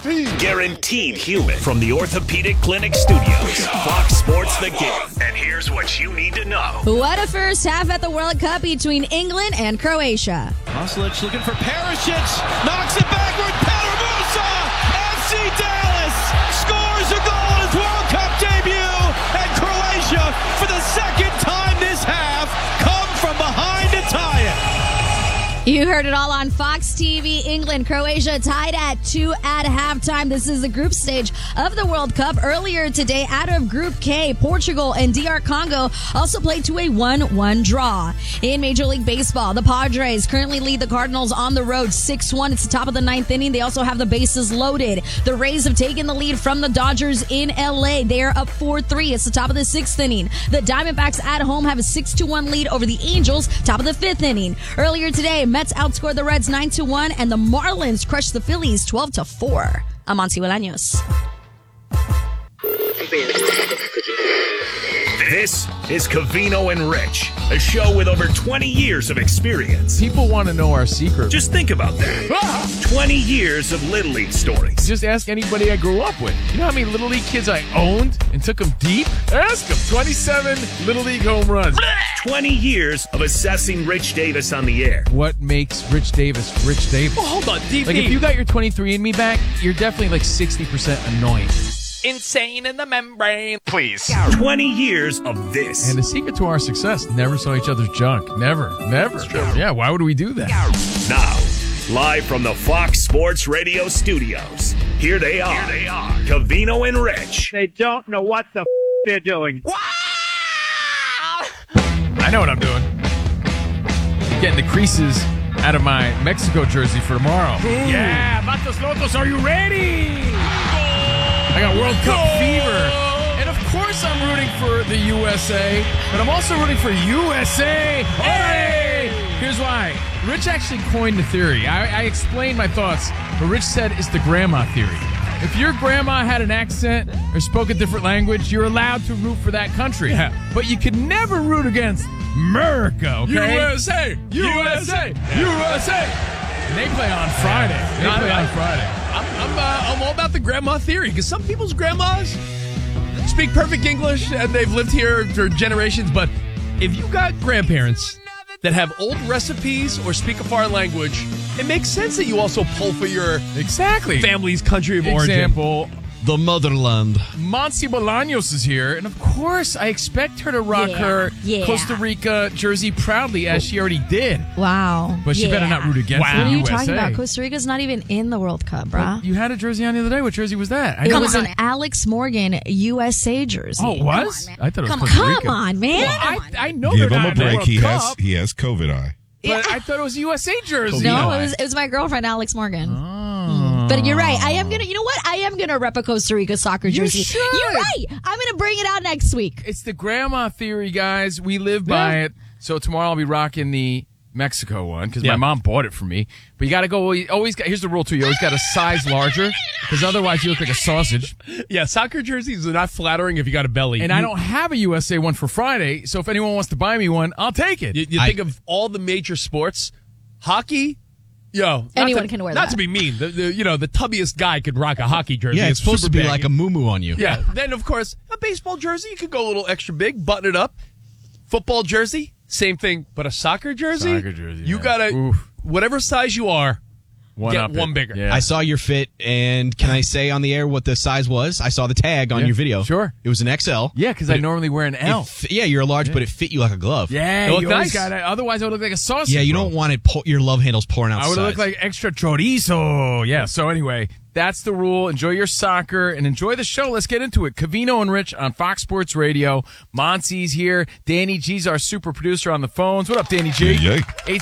Guaranteed human from the Orthopedic Clinic Studios. Fox Sports The Game. And here's what you need to know. What a first half at the World Cup between England and Croatia. Oslic looking for Perisic. Knocks it backward. Petar Musa. FC Dallas scores a goal in his World Cup debut. And Croatia, for the second time this half, come from behind to tie it. You heard it all on Fox TV. England, Croatia tied at 2 at halftime. This is the group stage of the World Cup. Earlier today, out of Group K, Portugal and DR Congo also played to a 1-1 draw. In Major League Baseball, the Padres currently lead the Cardinals on the road 6-1. It's the top of the ninth inning. They also have the bases loaded. The Rays have taken the lead from the Dodgers in LA. They are up 4-3. It's the top of the sixth inning. The Diamondbacks at home have a 6-1 lead over the Angels, top of the fifth inning. Earlier today, Mets outscored the Reds 9-1, and the Marlins crushed the Phillies 12-4. I'm Monty Bolaños. This is Covino and Rich, a show with over 20 years of experience. People want to know our secret. Just think about that. 20 years of Little League stories. Just ask anybody I grew up with. You know how many Little League kids I owned and took them deep? Ask them. 27 Little League home runs. 20 years of assessing Rich Davis on the air. What makes Rich Davis Rich Davis? Oh, hold on, DP. Like, if you got your 23andMe back, you're definitely like 60% annoying. Insane in the membrane. Please. 20 years of this. And the secret to our success, never saw each other's junk. Never. Yeah, why would we do that? Now, live from the Fox Sports Radio studios, here they are. Covino and Rich. They don't know what the they're doing. I know what I'm doing. Getting the creases out of my Mexico jersey for tomorrow. Ooh. Yeah, Vatos Locos, are you ready? I got World Cup fever. And of course I'm rooting for the USA, but I'm also rooting for USA. Hey! Here's why. Rich actually coined the theory. I explained my thoughts, but Rich said it's the grandma theory. If your grandma had an accent or spoke a different language, you're allowed to root for that country. Yeah. But you could never root against America, okay? USA! And they play on Friday. I'm all about the grandma theory, because some people's grandmas speak perfect English and they've lived here for generations. But if you got grandparents that have old recipes or speak a foreign language, it makes sense that you also pull for your family's country of origin. Example, the motherland. Monty Bolaños is here, and of course, I expect her to rock her Costa Rica jersey proudly, as she already did. Wow. But she better not root against the What are you USA. talking about? Costa Rica's not even in the World Cup, brah. Well, you had a jersey on the other day. What jersey was that? It was an Alex Morgan USA jersey. Oh, it was? Come on, I thought it was Costa Rica. Come on, man. Well, I know Give they're him not a break. in the World Cup, He has COVID eye. but I thought it was a USA jersey. No, it was my girlfriend, Alex Morgan. But you're right. I am going to, you know what? I am going to rep a Costa Rica soccer jersey. You should. You're right. I'm going to bring it out next week. It's the grandma theory, guys. We live by it. So tomorrow I'll be rocking the Mexico one because my mom bought it for me. But you got to go. Here's the rule too. You always got a size larger because otherwise you look like a sausage. Yeah, soccer jerseys are not flattering if you got a belly. And I don't have a USA one for Friday. So if anyone wants to buy me one, I'll take it. You think of all the major sports, hockey. Anyone can wear that. Not to be mean, the tubbiest guy could rock a hockey jersey. Yeah, it's supposed to be like a muumuu on you. Yeah. Then of course a baseball jersey, you could go a little extra big, button it up. Football jersey, same thing, but a soccer jersey. You gotta whatever size you are. Get one bigger. Yeah. I saw your fit, and can I say on the air what the size was? I saw the tag on your video. Sure. It was an XL. Yeah, because I normally wear an L. You're a large, but it fit you like a glove. Yeah, you look nice. nice. Otherwise, I would look like a sausage. Yeah, you don't want your love handles pouring out. I would look like extra chorizo. Yeah, so anyway, that's the rule. Enjoy your soccer and enjoy the show. Let's get into it. Covino and Rich on Fox Sports Radio. Monty's here. Danny G's our super producer on the phones. What up, Danny G? Yay.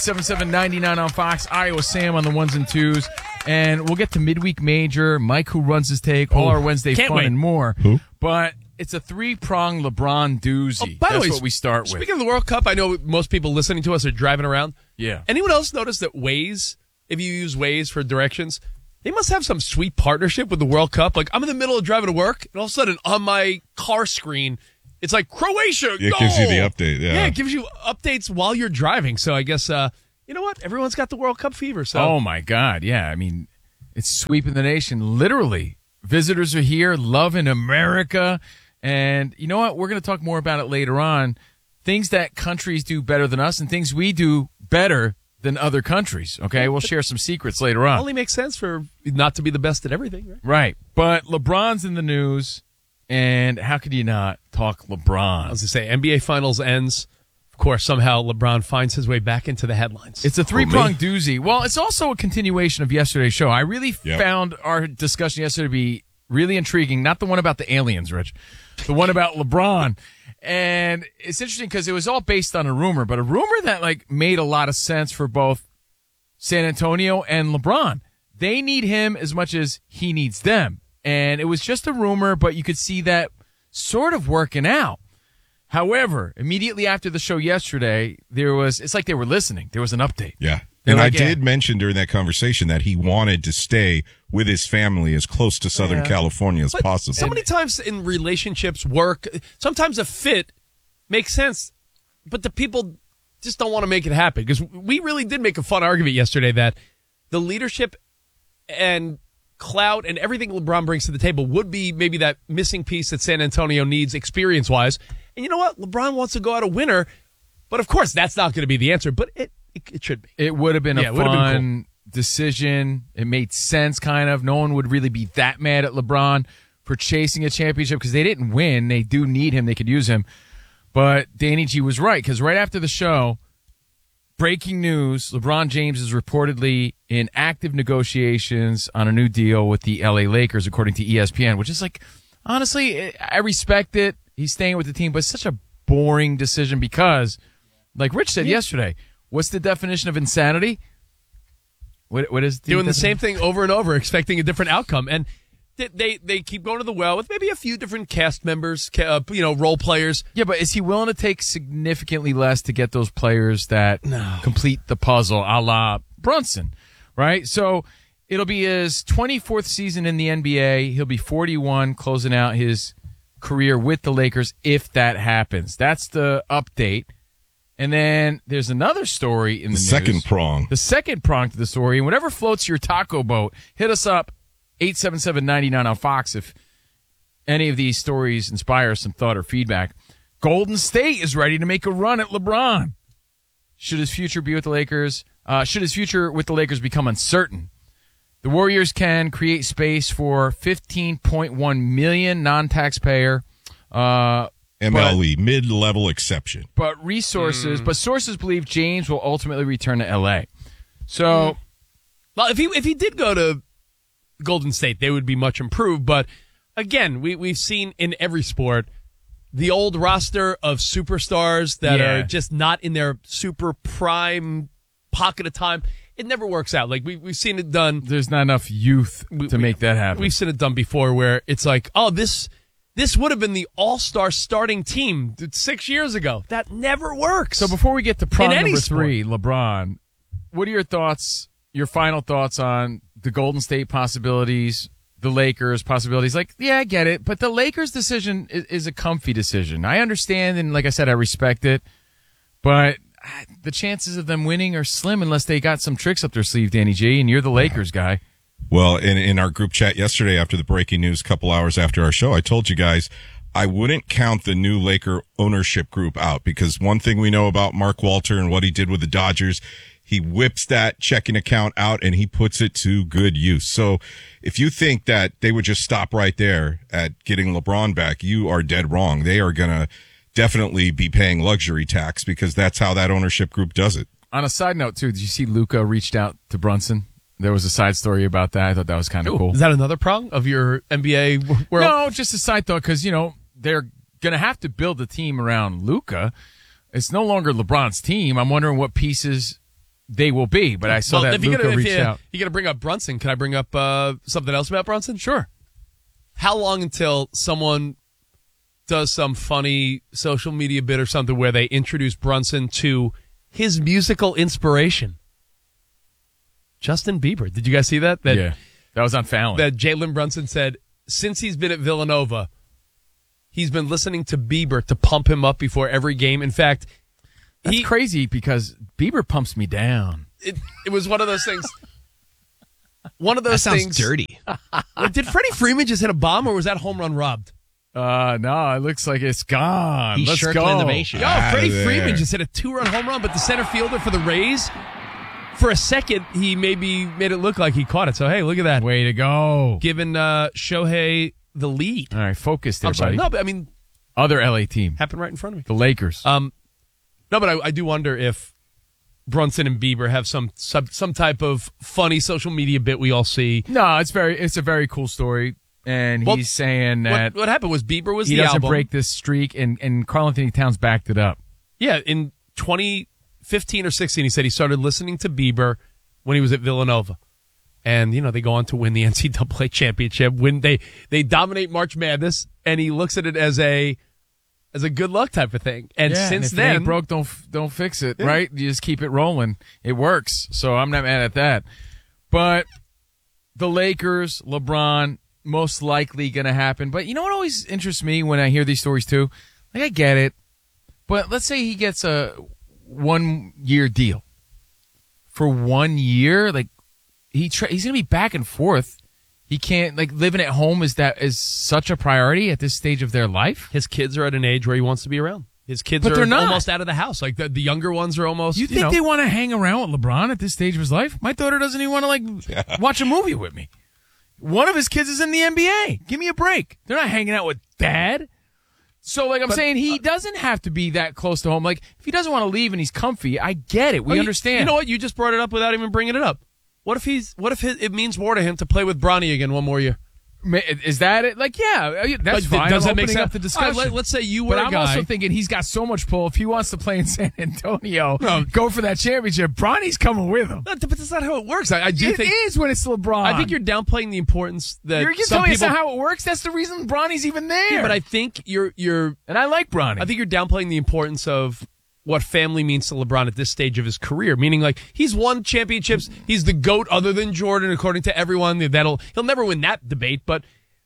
877-99 on Fox. Iowa Sam on the ones and twos. And we'll get to midweek major, Mike who runs his take, all our Wednesday fun and more. Who? But it's a three-pronged LeBron doozy. By the way, that's what we start with. Speaking of the World Cup, I know most people listening to us are driving around. Yeah. Anyone else notice that Waze, if you use Waze for directions, they must have some sweet partnership with the World Cup. Like, I'm in the middle of driving to work, and all of a sudden, on my car screen, it's like, Croatia, It gives you the update, yeah. Yeah, it gives you updates while you're driving. So I guess, you know what? Everyone's got the World Cup fever. So Oh, my God. Yeah, I mean, It's sweeping the nation, literally. Visitors are here, loving America. And you know what? We're going to talk more about it later on. Things that countries do better than us and things we do better than other countries. Okay, we'll share some secrets later on. Only makes sense for not to be the best at everything, right? Right. But LeBron's in the news, and how could you not talk LeBron? I was going to say, NBA Finals ends. Of course, somehow LeBron finds his way back into the headlines. It's a three-pronged doozy. Well, it's also a continuation of yesterday's show. I really Yep. found our discussion yesterday to be really intriguing. Not the one about the aliens, Rich. The one about LeBron. And it's interesting because it was all based on a rumor, but a rumor that made a lot of sense for both San Antonio and LeBron. They need him as much as he needs them. And it was just a rumor, but you could see that sort of working out. However, immediately after the show yesterday, it's like they were listening. There was an update. Yeah. They're And like, I did mention during that conversation that he wanted to stay with his family as close to Southern California as possible. So many times in relationships, work, sometimes a fit makes sense, but the people just don't want to make it happen. Because we really did make a fun argument yesterday that the leadership and clout and everything LeBron brings to the table would be maybe that missing piece that San Antonio needs experience-wise. And you know what? LeBron wants to go out a winner, but of course that's not going to be the answer, but it should be. It would have been Yeah, a it would have been fun decision. It made sense, kind of. No one would really be that mad at LeBron for chasing a championship because they didn't win. They do need him. They could use him. But Danny G was right because right after the show, breaking news, LeBron James is reportedly in active negotiations on a new deal with the LA Lakers, according to ESPN, which is honestly, I respect it. He's staying with the team, but it's such a boring decision because, like Rich said yesterday, what's the definition of insanity? What is doing the same thing over and over, expecting a different outcome, and they keep going to the well with maybe a few different cast members, role players. Yeah, but is he willing to take significantly less to get those players that complete the puzzle, a la Brunson, right? So it'll be his 24th season in the NBA. He'll be 41, closing out his career with the Lakers if that happens. That's the update. And then there's another story in the news. Second prong. The second prong to the story. And whatever floats your taco boat, hit us up, 877-99 on Fox, if any of these stories inspire some thought or feedback. Golden State is ready to make a run at LeBron. Should his future be with the Lakers? Should his future with the Lakers become uncertain? The Warriors can create space for $15.1 million non-taxpayer MLE, mid-level exception. but sources believe James will ultimately return to LA. So, Well, if he did go to Golden State, they would be much improved. But again, we've seen in every sport the old roster of superstars that are just not in their super prime pocket of time. It never works out. We've seen it done. there's not enough youth to make that happen. We've seen it done before where it's like, oh, this would have been the all-star starting team 6 years ago. That never works. So before we get to prong In any number sport. 3, LeBron, what are your thoughts, your final thoughts on the Golden State possibilities, the Lakers possibilities? I get it, but the Lakers decision is a comfy decision. I understand, and like I said, I respect it, but the chances of them winning are slim unless they got some tricks up their sleeve, Danny G, and you're the Lakers guy. Well, in our group chat yesterday after the breaking news, a couple hours after our show, I told you guys I wouldn't count the new Laker ownership group out because one thing we know about Mark Walter and what he did with the Dodgers, he whips that checking account out and he puts it to good use. So if you think that they would just stop right there at getting LeBron back, you are dead wrong. They are going to definitely be paying luxury tax because that's how that ownership group does it. On a side note, too, did you see Luka reached out to Brunson? There was a side story about that. I thought that was kind of cool. Is that another prong of your NBA world? No, just a side thought because, they're going to have to build a team around Luka. It's no longer LeBron's team. I'm wondering what pieces they will be, but I saw that Luka reached out. You're going to bring up Brunson. Can I bring up something else about Brunson? Sure. How long until someone does some funny social media bit or something where they introduce Brunson to his musical inspiration? Justin Bieber. Did you guys see that? Yeah. That was on Fallon. That Jalen Brunson said since he's been at Villanova, he's been listening to Bieber to pump him up before every game. In fact, That's crazy because Bieber pumps me down. it was one of those things. one of those That sounds things. dirty. Did Freddie Freeman just hit a bomb, or was that home run robbed? No, it looks like it's gone. He Let's shirked go. innovation. Yo, Outta Freddie there. Freeman just hit a 2-run home run, but the center fielder for the Rays, for a second, he maybe made it look like he caught it. So, hey, look at that. Way to go. Giving Shohei the lead. All right, focus there, I'm sorry. buddy. No, but I mean, Other LA team, happened right in front of me. the Lakers. No, but I do wonder if Brunson and Bieber have some type of funny social media bit we all see. No, it's a very cool story, and Well, he's saying that What happened was Bieber was he the doesn't album. break this streak, and Karl Anthony Towns backed it up. Yeah, in 2015 or 16, he said he started listening to Bieber when he was at Villanova. And, they go on to win the NCAA championship. They dominate March Madness, and he looks at it as a good luck type of thing. And Yeah, since if it then, ain't broke, don't fix it, right? You just keep it rolling. It works, so I'm not mad at that. But the Lakers, LeBron, most likely going to happen. But you know what always interests me when I hear these stories too? Like, I get it, but let's say he gets a 1-year deal. For 1 year, like he's going to be back and forth. He can't, like, living at home is such a priority at this stage of their life. his kids are at an age where he wants to be around. His kids But are they're not. almost out of the house. Like, the younger ones are almost, You think they want to hang around with LeBron at this stage of his life? My daughter doesn't even want to, watch a movie with me. One of his kids is in the NBA. Give me a break. They're not hanging out with dad. So, I'm saying he doesn't have to be that close to home. Like, if he doesn't want to leave and he's comfy, I get it. We understand. You know what? You just brought it up without even bringing it up. What if it means more to him to play with Bronny again one more year? Is that it? Like, yeah, that's fine. Does I'm that make opening sense? up the discussion. All right, let's say you were But a I'm guy. also thinking he's got so much pull. If he wants to play in San Antonio, go for that championship, Bronny's coming with him. But that's not how it works. I do It think is when it's LeBron. I think you're downplaying the importance that You're some telling me people. that's not how it works. That's the reason Bronny's even there. Yeah, but I think you're. And I like Bronny. I think you're downplaying the importance of what family means to LeBron at this stage of his career. Meaning, like, he's won championships. He's the GOAT other than Jordan, according to everyone. He'll never win that debate. But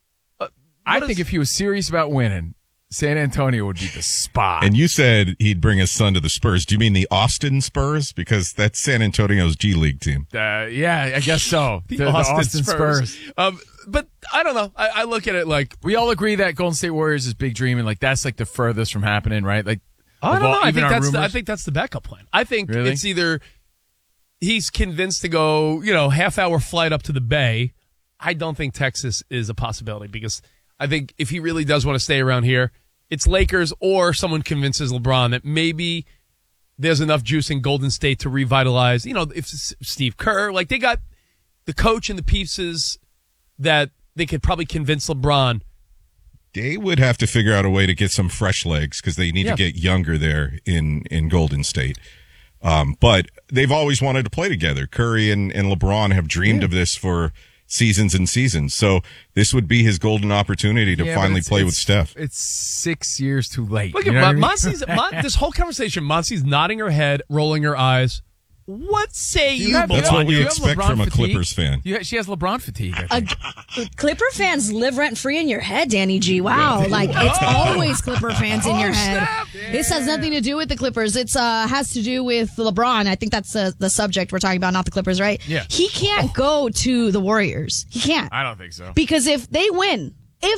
I think if he was serious about winning, San Antonio would be the spot. And you said he'd bring his son to the Spurs. Do you mean the Austin Spurs? Because that's San Antonio's G League team. Yeah, I guess so. the Austin Spurs. But I don't know. I look at it like We all agree that Golden State Warriors is big dream, and like that's like the furthest from happening, right? Like, I don't know. I I think that's the backup plan. I think Really? it's either he's convinced to go, half-hour flight up to the Bay. I don't think Texas is a possibility because I think if he really does want to stay around here, it's Lakers or someone convinces LeBron that maybe there's enough juice in Golden State to revitalize. If Steve Kerr, like they got the coach and the pieces that they could probably convince LeBron. They would have to figure out a way to get some fresh legs because they need to get younger there in Golden State. But they've always wanted to play together. Curry and LeBron have dreamed of this for seasons and seasons. So this would be his golden opportunity to finally play with Steph. It's 6 years too late. Look You at know what I mean? Monsi's, this whole conversation. Monsi's nodding her head, rolling her eyes. What say you, have- That's Melania? what we you have expect LeBron from a fatigue? Clippers fan. She has LeBron fatigue. I think. Clipper fans live rent free in your head, Danny G. Wow, like it's always Clipper fans in your head. This has nothing to do with the Clippers. It's has to do with LeBron. I think that's the subject we're talking about, not the Clippers, right? Yeah. He can't go to the Warriors. He can't I don't think so. because if they win,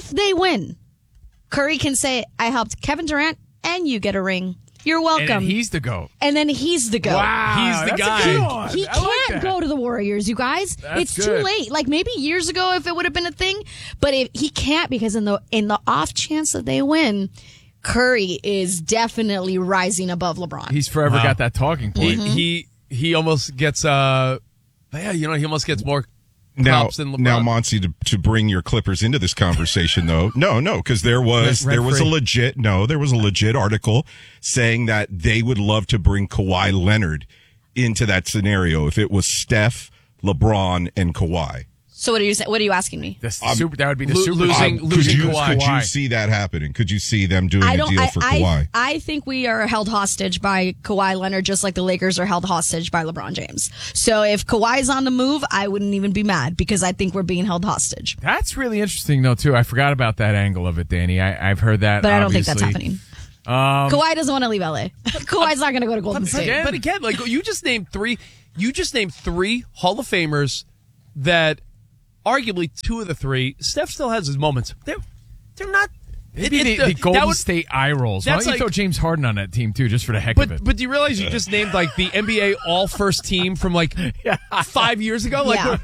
Curry can say, "I helped Kevin Durant, and you get a ring. You're welcome." And he's the GOAT. And then he's the GOAT. Wow, He's the that's a guy. good one. He I like can't that. go to the Warriors, you guys. That's it's good. too late. Like maybe years ago if it would have been a thing, but he can't because in the off chance that they win, Curry is definitely rising above LeBron. He's forever got that talking point. He almost gets he almost gets more Now, props than LeBron. Monty, to bring your Clippers into this conversation, though, no, because there was a legit article saying that they would love to bring Kawhi Leonard into that scenario if it was Steph, LeBron, and Kawhi. So what are you asking me? That's the super. That would be the super. losing Could you Kawhi. see that happening? Could you see them doing a deal for Kawhi? I think we are held hostage by Kawhi Leonard, just like the Lakers are held hostage by LeBron James. So if Kawhi's on the move, I wouldn't even be mad because I think we're being held hostage. That's really interesting, though, too. I forgot about that angle of it, Danny. I've heard that, But I don't think obviously. that's happening. Kawhi doesn't want to leave LA. Kawhi's not going to go to Golden State. But again, like you just named three Hall of Famers that arguably 2 of the 3, Steph still has his moments. They're not. Maybe the Golden State eye rolls. Why don't you throw James Harden on that team, too, just for the heck of it? But do you realize you just named, like, the NBA all-first team from, like, 5 years ago? Like,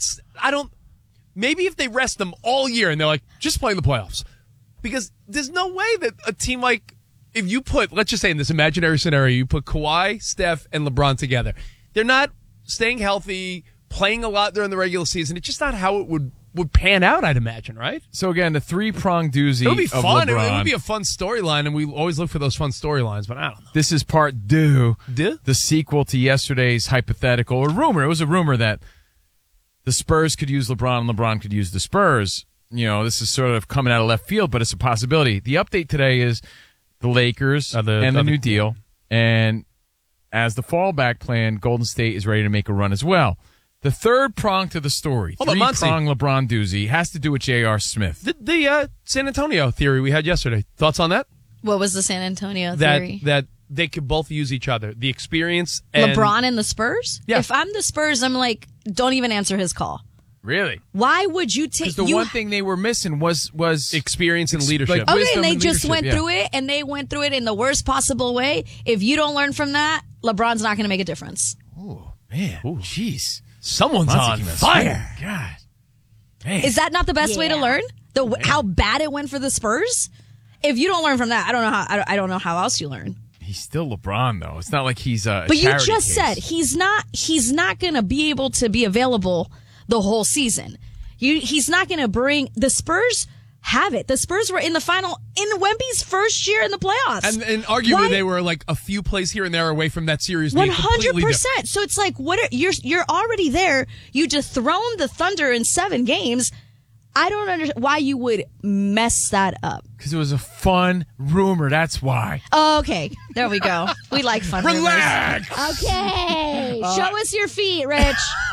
maybe if they rest them all year and they're like, just play in the playoffs. Because there's no way that a team like, if you put, let's just say in this imaginary scenario, you put Kawhi, Steph, and LeBron together. They're not staying healthy, playing a lot during the regular season. It's just not how it would pan out, I'd imagine, right? So again, the 3-prong doozy. It would be of fun. LeBron. It would be a fun storyline, and we always look for those fun storylines, but I don't know. This is part the sequel to yesterday's hypothetical or rumor. It was a rumor that the Spurs could use LeBron and LeBron could use the Spurs. You know, this is sort of coming out of left field, but it's a possibility. The update today is the Lakers and the new deal. And as the fallback plan, Golden State is ready to make a run as well. The third prong to the story, three-prong LeBron doozy, has to do with J.R. Smith. The San Antonio theory we had yesterday. Thoughts on that? What was the San Antonio theory? That they could both use each other. The experience and LeBron and the Spurs? Yeah. If I'm the Spurs, I'm like, don't even answer his call. Really? Why would you take... Because the one thing they were missing was experience and leadership. Okay, and they just went through it, and they went through it in the worst possible way. If you don't learn from that, LeBron's not going to make a difference. Oh, man. Jeez. Someone's on fire. God. Man. Is that not the best way to learn? How bad it went for the Spurs? If you don't learn from that, I don't know how else you learn. He's still LeBron, though. It's not like he's a But you just case. said he's not going to be able to be available the whole season. He's not going to bring the Spurs. Have it. The Spurs were in the final in Wemby's first year in the playoffs. And arguably they were like a few plays here and there away from that series being 100%. So it's like, you're already there. You dethroned the Thunder in 7 games. I don't understand why you would mess that up. Because it was a fun rumor. That's why. Okay. There we go. We like fun Relax. rumors. Okay. Show us your feet, Rich.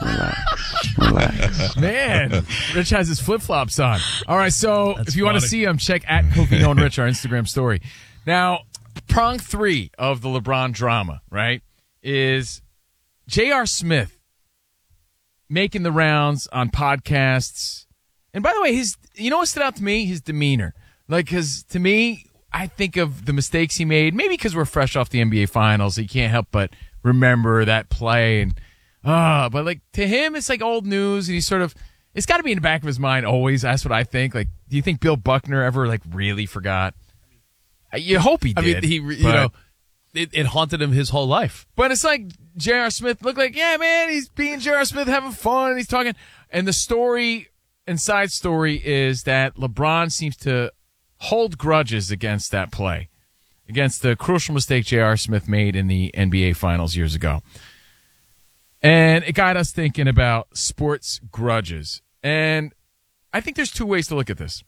Man, Rich has his flip-flops on. All right, so if you want to see him, check at Covino and Rich, our Instagram story. Now, prong 3 of the LeBron drama, right, is J.R. Smith making the rounds on podcasts. And by the way, you know what stood out to me? His demeanor. Like, because to me, I think of the mistakes he made, maybe because we're fresh off the NBA Finals. So you can't help but remember that play. And but like to him, it's like old news. And he's sort of, it's got to be in the back of his mind always. That's what I think. Like, do you think Bill Buckner ever like really forgot? You hope he did. I mean, it haunted him his whole life. But it's like J.R. Smith looked like, yeah, man, he's being J.R. Smith, having fun. And he's talking. And the story and side story is that LeBron seems to hold grudges against that play, against the crucial mistake J.R. Smith made in the NBA Finals years ago. And it got us thinking about sports grudges. And I think there's 2 ways to look at this.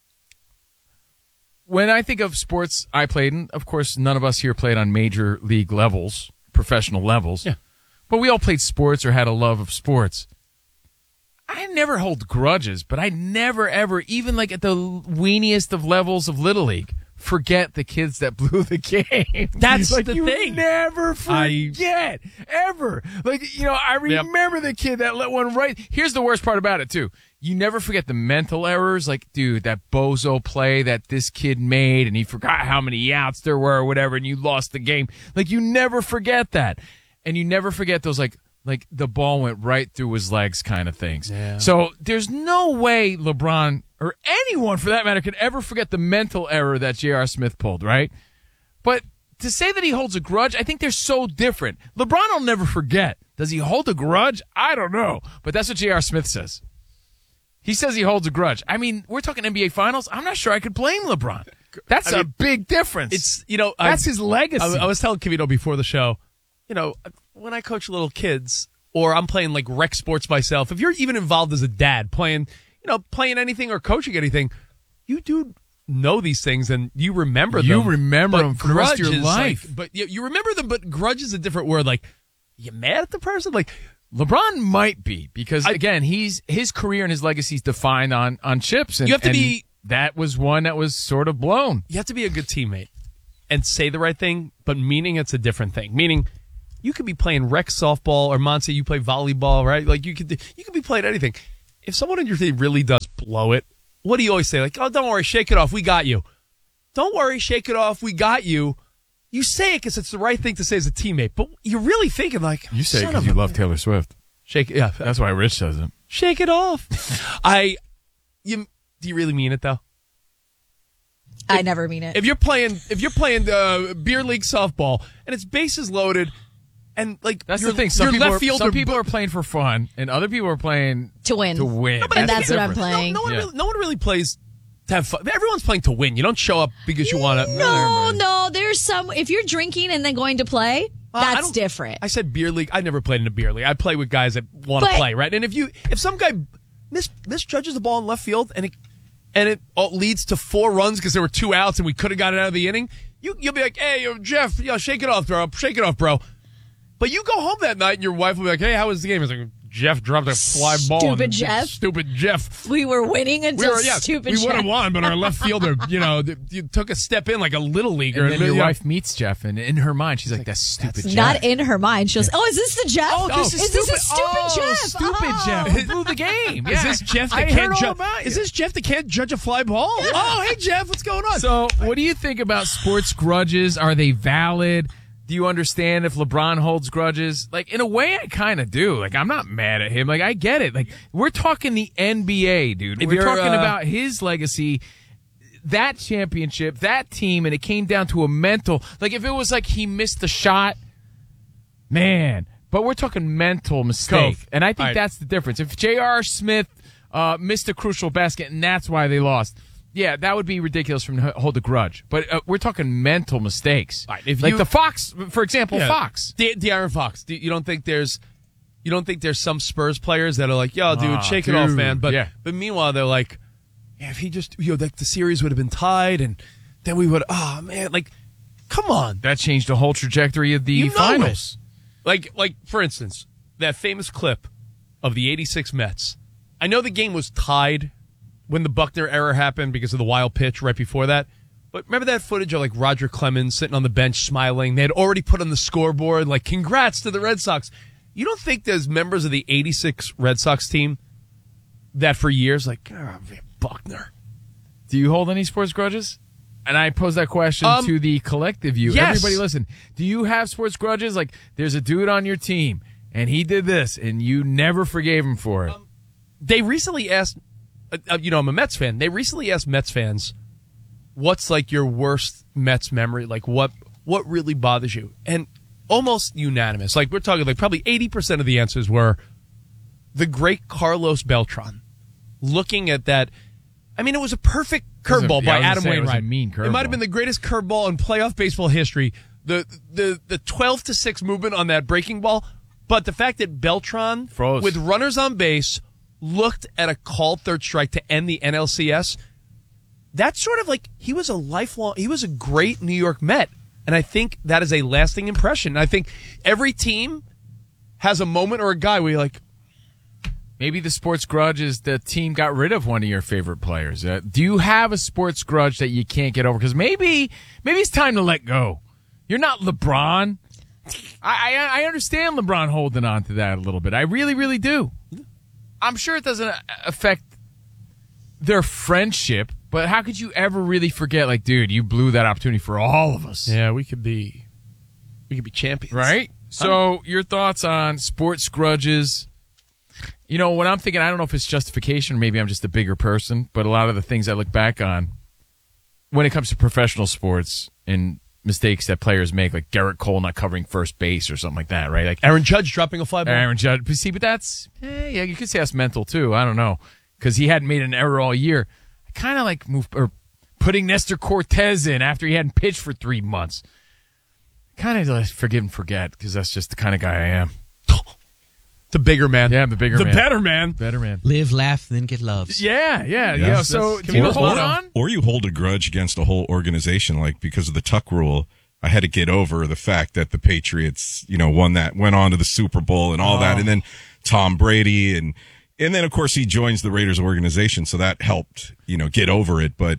When I think of sports I played in, of course, none of us here played on major league levels, professional levels. Yeah. But we all played sports or had a love of sports. I never hold grudges, but I never, ever, even like at the weeniest of levels of Little League, forget the kids that blew the game. That's like, the you thing. Never forget, ever. Like, you know, I remember the kid that let one right. Here's the worst part about it, too. You never forget the mental errors. Like, dude, that bozo play that this kid made, and he forgot how many outs there were or whatever, and you lost the game. Like, you never forget that. And you never forget those, like the ball went right through his legs kind of things. Yeah. So there's no way LeBron, or anyone for that matter, could ever forget the mental error that J.R. Smith pulled, right? But to say that he holds a grudge, I think they're so different. LeBron will never forget. Does he hold a grudge? I don't know. But that's what J.R. Smith says. He says he holds a grudge. I mean, we're talking NBA Finals. I'm not sure I could blame LeBron. That's a big difference. It's, that's his legacy. I was telling Kivito before the show, when I coach little kids or I'm playing like rec sports myself, if you're even involved as a dad playing anything or coaching anything, you do know these things and you remember them. You remember them for the rest of your life. But you remember them, but grudge is a different word. Like, you mad at the person? Like, LeBron might be because, again, his career and his legacy is defined on chips. And, you have to be. That was one that was sort of blown. You have to be a good teammate and say the right thing, but meaning it's a different thing. Meaning, You could be playing rec softball, or Monse, you play volleyball, right? Like you could be playing anything. If someone on your team really does blow it, what do you always say? Like, oh, don't worry, shake it off. We got you. Don't worry, shake it off. We got you. You say it because it's the right thing to say as a teammate, but you're really thinking like, You say it because you love Taylor Swift. shake it. Yeah, That's why Rich says it. shake it off. Do you really mean it though? I never mean it. If you're playing beer league softball and it's bases loaded, and like That's your, the thing. your left fielder, Some people are playing for fun, and other people are playing To win. To win. And that's the what I'm difference. playing. No one really plays to have fun. Everyone's playing to win. You don't show up because you want to. No. There's some. If you're drinking and then going to play, that's different. I said beer league. I never played in a beer league. I play with guys that want to play, right? And if some guy misjudges the ball in left field and it leads to 4 runs because there were 2 outs and we could have got it out of the inning, you'll be like, hey, Jeff, shake it off, bro. But you go home that night and your wife will be like, hey, how was the game? It's like, Jeff dropped a fly ball. Stupid Jeff. Stupid Jeff. We were winning until stupid we would Jeff. have won, but our left fielder, you took a step in like a little leaguer. And then your wife meets Jeff, and in her mind, she's like, that's stupid Jeff. Not in her mind. She goes, oh, is this the Jeff? this is this a stupid Jeff? Stupid Jeff. Who blew the game. Is this Jeff that can't judge a fly ball? Oh, hey, Jeff, what's going on? So, what do you think about sports grudges? Are they valid? Do you understand if LeBron holds grudges? Like, in a way, I kind of do. Like, I'm not mad at him. Like, I get it. Like, we're talking the NBA, dude. We're talking about his legacy, that championship, that team, and it came down to a mental. Like, if it was like he missed the shot, man. But we're talking mental mistake. And I think that's the difference. If J.R. Smith missed a crucial basket and that's why they lost, yeah, that would be ridiculous for him to hold a grudge. But we're talking mental mistakes. Right, like the Fox, for example, Fox. De'Aaron Fox. You don't think there's some Spurs players that are like, yo, dude, shake it off, man. But meanwhile, they're like, yeah, if he just, like the series would have been tied, and then we would, man, like, come on. That changed the whole trajectory of the finals. Like, for instance, that famous clip of the 86 Mets. I know the game was tied when the Buckner error happened because of the wild pitch right before that. But remember that footage of like Roger Clemens sitting on the bench smiling? They had already put on the scoreboard, like, congrats to the Red Sox. You don't think there's members of the 86 Red Sox team that for years, like, Buckner. Do you hold any sports grudges? And I pose that question to the collective you. Yes. Everybody listen. Do you have sports grudges? Like, there's a dude on your team, and he did this, and you never forgave him for it. They recently asked, I'm a Mets fan. They recently asked Mets fans, what's like your worst Mets memory? Like what really bothers you? And almost unanimous. Like we're talking like probably 80% of the answers were the great Carlos Beltran. Looking at that, I mean, it was a perfect curveball by Adam Wainwright. It was a mean curveball. It might have been the greatest curveball in playoff baseball history. The 12-6 movement on that breaking ball, but the fact that Beltran froze with runners on base looked at a called third strike to end the NLCS. That's sort of like he was a great New York Met. And I think that is a lasting impression. I think every team has a moment or a guy where you're like, maybe the sports grudge is the team got rid of one of your favorite players. Do you have a sports grudge that you can't get over? Because maybe it's time to let go. You're not LeBron. I understand LeBron holding on to that a little bit. I really, really do. I'm sure it doesn't affect their friendship, but how could you ever really forget, like, dude, you blew that opportunity for all of us. Yeah, we could be champions. Right? So your thoughts on sports grudges? You know, what I'm thinking, I don't know if it's justification or maybe I'm just a bigger person, but a lot of the things I look back on when it comes to professional sports and mistakes that players make, like Garrett Cole not covering first base or something like that, right? Like Aaron Judge dropping a fly ball. Aaron Judge. See, but that's, yeah, you could say that's mental too. I don't know. Because he hadn't made an error all year. I kind of like putting Nestor Cortez in after he hadn't pitched for 3 months. Kind of like forgive and forget because that's just the kind of guy I am. The bigger man. Yeah, the bigger man. The better man. Better man. Live, laugh, then get loved. Yeah. So do you hold on? Or you hold a grudge against a whole organization, like because of the Tuck rule. I had to get over the fact that the Patriots, went on to the Super Bowl and all that. And then Tom Brady and then of course he joins the Raiders organization. So that helped, get over it. But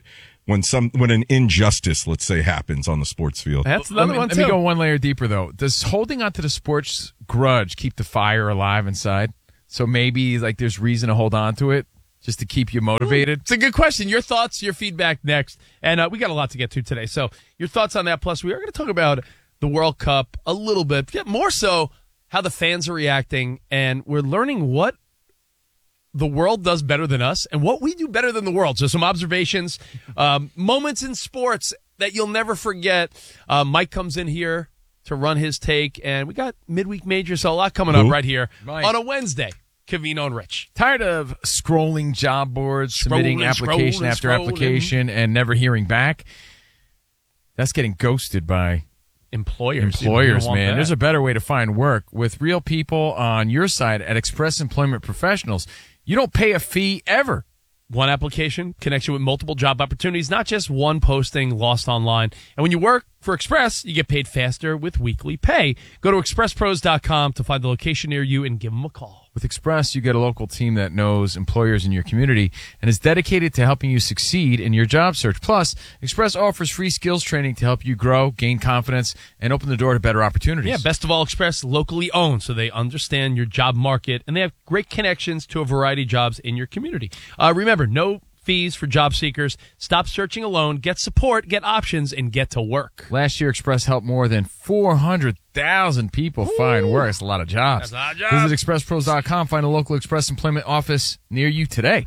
when an injustice, let's say, happens on the sports field. That's another one, too. Let me go one layer deeper, though. Does holding on to the sports grudge keep the fire alive inside? So maybe like there's reason to hold on to it just to keep you motivated? It's a good question. Your thoughts, your feedback next. And we got a lot to get to today. So your thoughts on that. Plus, we are going to talk about the World Cup a little bit. More so how the fans are reacting. And we're learning what the world does better than us and what we do better than the world. So some observations, moments in sports that you'll never forget. Mike comes in here to run his take, and we got midweek major, so a lot coming up right here on a Wednesday. Covino and Rich. Tired of scrolling job boards, submitting application after application, and never hearing back? That's getting ghosted by employers, man. There's a better way to find work with real people on your side at Express Employment Professionals. You don't pay a fee ever. One application connects you with multiple job opportunities, not just one posting lost online. And when you work for Express, you get paid faster with weekly pay. Go to expresspros.com to find the location near you and give them a call. With Express, you get a local team that knows employers in your community and is dedicated to helping you succeed in your job search. Plus, Express offers free skills training to help you grow, gain confidence, and open the door to better opportunities. Yeah, best of all, Express locally owned, so they understand your job market, and they have great connections to a variety of jobs in your community. Remember, no fees for job seekers. Stop searching alone. Get support, get options, and get to work. Last year, Express helped more than 400,000 people find work. That's a lot of jobs. That's a lot of jobs. Visit expresspros.com. Find a local Express employment office near you today.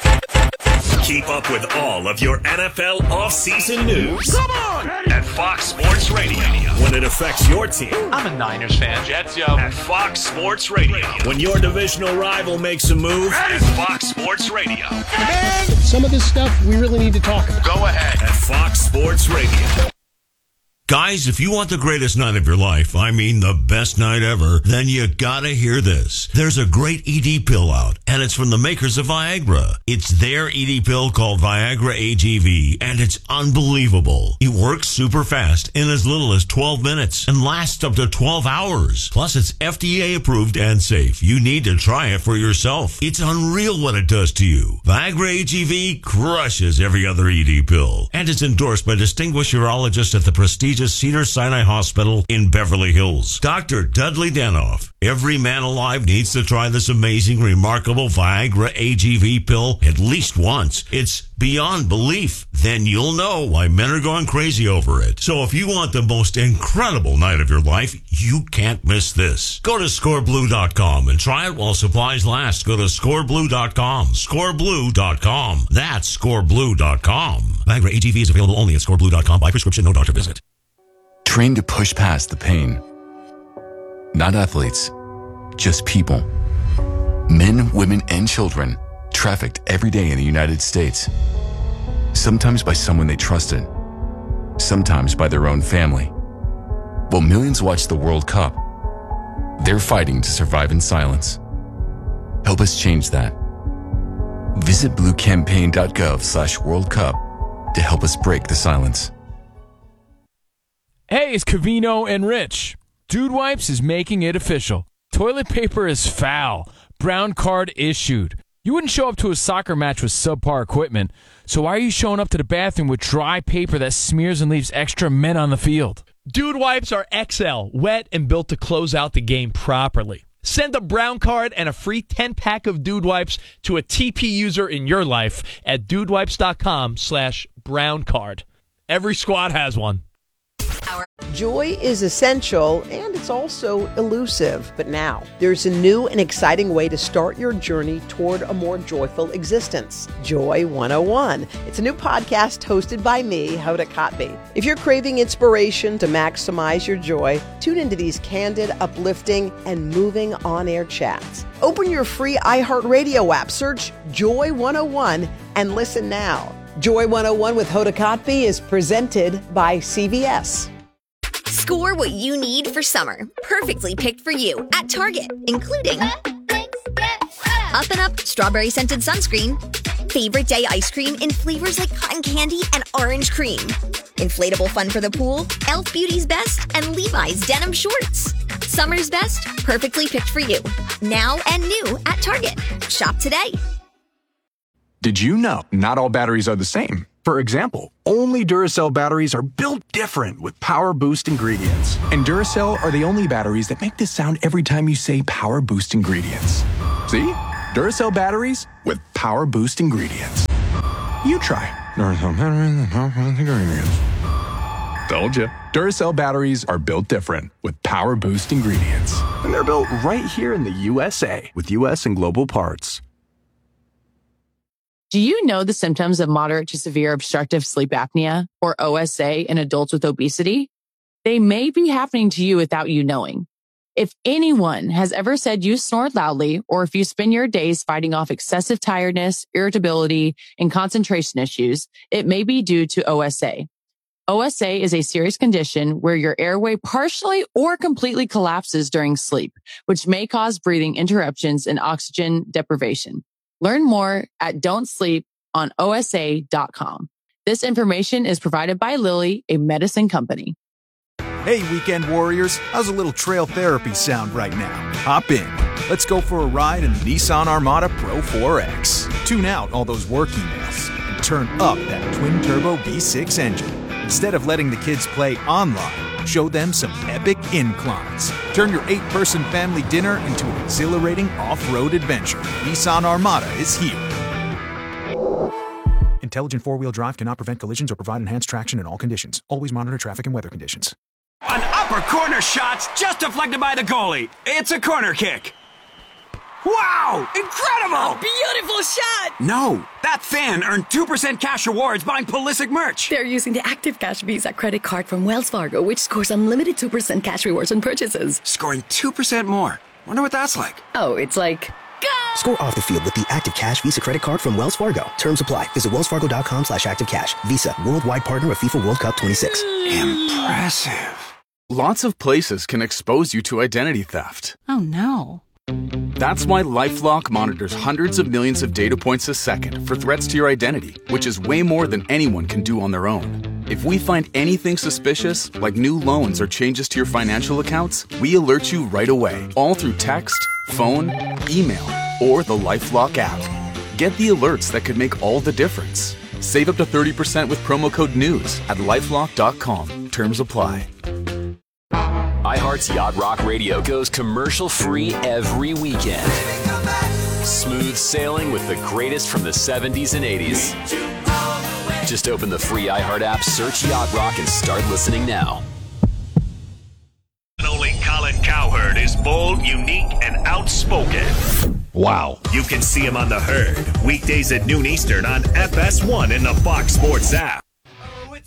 Keep up with all of your NFL offseason news. Come on! At Fox Sports Radio. When it affects your team. I'm a Niners fan. Jets, yo. At Fox Sports Radio. When your divisional rival makes a move. At Fox Sports Radio. Man, some of this stuff we really need to talk about. Go ahead. At Fox Sports Radio. Guys, if you want the greatest night of your life, I mean the best night ever, then you gotta hear this. There's a great ED pill out, and it's from the makers of Viagra. It's their ED pill called Viagra AGV, and it's unbelievable. It works super fast in as little as 12 minutes and lasts up to 12 hours. Plus, it's FDA approved and safe. You need to try it for yourself. It's unreal what it does to you. Viagra AGV crushes every other ED pill, and it's endorsed by distinguished urologists at the prestigious Cedars-Sinai Hospital in Beverly Hills. Dr. Dudley Danoff. Every man alive needs to try this amazing, remarkable Viagra AGV pill at least once. It's beyond belief. Then you'll know why men are going crazy over it. So if you want the most incredible night of your life, you can't miss this. Go to scoreblue.com and try it while supplies last. Go to scoreblue.com. Scoreblue.com. That's scoreblue.com. Viagra AGV is available only at scoreblue.com by prescription, no doctor visit. Trained to push past the pain. Not athletes, just people. Men, women, and children trafficked every day in the United States. Sometimes by someone they trusted, sometimes by their own family. While millions watch the World Cup, they're fighting to survive in silence. Help us change that. Visit bluecampaign.gov/World Cup to help us break the silence. Hey, it's Covino and Rich. Dude Wipes is making it official. Toilet paper is foul. Brown card issued. You wouldn't show up to a soccer match with subpar equipment, so why are you showing up to the bathroom with dry paper that smears and leaves extra men on the field? Dude Wipes are XL, wet and built to close out the game properly. Send a brown card and a free 10-pack of Dude Wipes to a TP user in your life at dudewipes.com/brown card. Every squad has one. Joy is essential, and it's also elusive. But now, there's a new and exciting way to start your journey toward a more joyful existence. Joy 101. It's a new podcast hosted by me, Hoda Kotb. If you're craving inspiration to maximize your joy, tune into these candid, uplifting, and moving on-air chats. Open your free iHeartRadio app, search Joy 101, and listen now. Joy 101 with Hoda Kotb is presented by CVS. Score what you need for summer. Perfectly picked for you at Target, including Up and Up strawberry scented sunscreen, favorite day ice cream in flavors like cotton candy and orange cream, inflatable fun for the pool, Elf Beauty's Best, and Levi's denim shorts. Summer's best, perfectly picked for you. Now and new at Target. Shop today. Did you know not all batteries are the same? For example, only Duracell batteries are built different with Power Boost ingredients. And Duracell are the only batteries that make this sound every time you say Power Boost ingredients. See? Duracell batteries with Power Boost ingredients. You try Duracell batteries with Power Boost ingredients. Told you. Duracell batteries are built different with Power Boost ingredients. And they're built right here in the USA with US and global parts. Do you know the symptoms of moderate to severe obstructive sleep apnea, or OSA, in adults with obesity? They may be happening to you without you knowing. If anyone has ever said you snore loudly, or if you spend your days fighting off excessive tiredness, irritability, and concentration issues, it may be due to OSA. OSA is a serious condition where your airway partially or completely collapses during sleep, which may cause breathing interruptions and oxygen deprivation. Learn more at don'tsleeponosa.com. This information is provided by Lilly, a medicine company. Hey, weekend warriors, how's a little trail therapy sound right now? Hop in. Let's go for a ride in the Nissan Armada Pro 4X. Tune out all those work emails and turn up that twin-turbo V6 engine. Instead of letting the kids play online, show them some epic inclines. Turn your 8-person family dinner into an exhilarating off-road adventure. Nissan Armada is here. Intelligent four-wheel drive cannot prevent collisions or provide enhanced traction in all conditions. Always monitor traffic and weather conditions. An upper corner shot's just deflected by the goalie. It's a corner kick. Wow! Incredible! A beautiful shot! No, that fan earned 2% cash rewards buying Pulisic merch. They're using the Active Cash Visa credit card from Wells Fargo, which scores unlimited 2% cash rewards on purchases. Scoring 2% more. Wonder what that's like. Oh, it's like... Go! Score off the field with the Active Cash Visa credit card from Wells Fargo. Terms apply. Visit wellsfargo.com/activecash. Visa, worldwide partner of FIFA World Cup 26. Impressive. Lots of places can expose you to identity theft. Oh, no. That's why LifeLock monitors hundreds of millions of data points a second for threats to your identity, which is way more than anyone can do on their own. If we find anything suspicious, like new loans or changes to your financial accounts, we alert you right away, all through text, phone, email, or the LifeLock app. Get the alerts that could make all the difference. Save up to 30% with promo code NEWS at LifeLock.com. Terms apply. iHeart's Yacht Rock Radio goes commercial-free every weekend. Smooth sailing with the greatest from the 70s and 80s. Just open the free iHeart app, search Yacht Rock, and start listening now. And only Colin Cowherd is bold, unique, and outspoken. Wow. You can see him on The Herd, weekdays at noon Eastern on FS1 in the Fox Sports app.